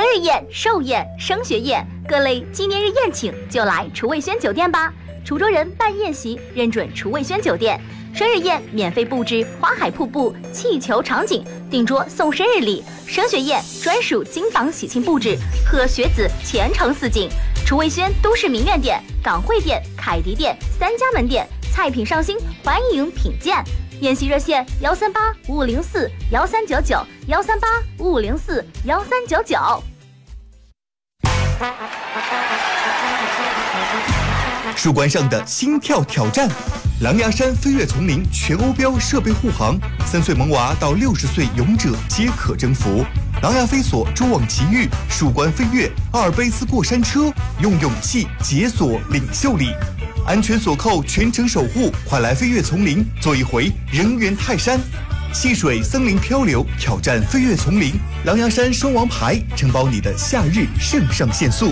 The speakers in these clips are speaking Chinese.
日宴、寿宴、升学宴各类纪念日宴请，就来楚味轩酒店吧。滁州人办宴席认准楚味轩酒店。生日宴免费布置花海瀑布、气球场景，订桌送生日礼；升学宴专属金榜喜庆布置，贺学子前程似锦。楚味轩都市名苑店、港汇店、凯迪店3家门店，菜品上新，欢迎品鉴。宴席热线13855041399，13855041399。 树冠上的心跳挑战，狼牙山飞跃丛林全欧标设备护航，3岁萌娃到60岁勇者皆可征服。狼牙飞索蛛网奇遇，树冠飞跃，阿尔卑斯过山车，用勇气解锁领袖力。安全锁扣，全程守护，快来飞跃丛林，做一回人猿泰山。戏水森林漂流，挑战飞跃丛林，狼牙山双王牌承包你的夏日肾上腺素。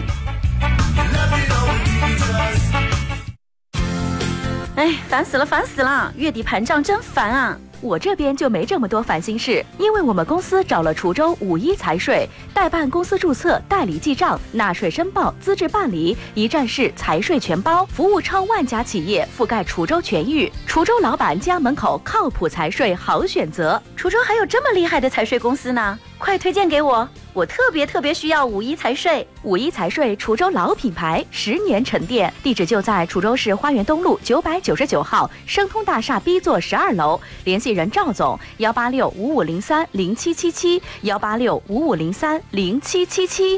哎，烦死了！月底盘账真烦啊！我这边就没这么多烦心事，因为我们公司找了滁州51财税，代办公司注册、代理记账、纳税申报、资质办理，一站式财税全包，服务超万家企业，覆盖滁州全域。滁州老板家门口靠谱财税好选择。滁州还有这么厉害的财税公司呢，快推荐给我！我特别需要51财税。51财税滁州老品牌，10年沉淀，地址就在滁州市花园东路999号升通大厦 B 座12楼，联系人赵总18655030777，18655030777。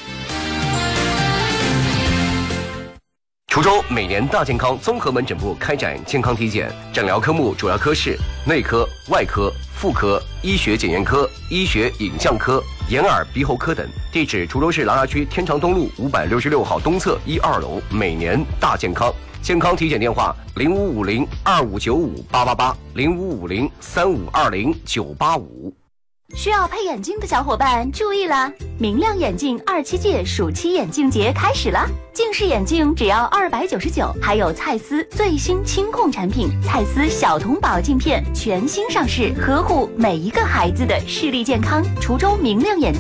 滁州每年大健康综合门诊部开展健康体检，诊疗科目主要科室内科、外科、妇科、医学检验科、医学影像科、眼耳鼻喉科等。地址滁州市琅琊区天长东路566号东侧1、2楼，每年大健康。健康体检电话0550-2595-888，0550-3520-985。 需要配眼镜的小伙伴注意了，明亮眼镜27届暑期眼镜节开始了，近视眼镜只要299，还有蔡司最新清控产品蔡司小童宝镜片全新上市，呵护每一个孩子的视力健康。滁州明亮眼镜